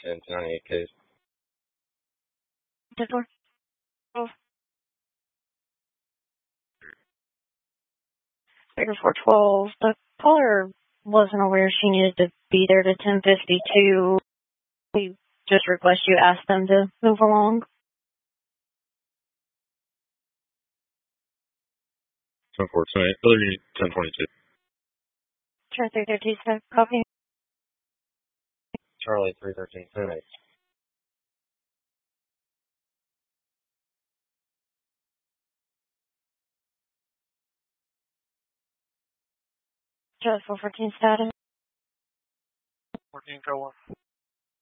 1098 case. 10-4. Baker 412. The caller wasn't aware she needed to be there to 1052. We just request you ask them to move along. 10-4, 1022. Try 313, sir. Copy. Charlie 313, 10-8. Just 414 status. 14 go 1.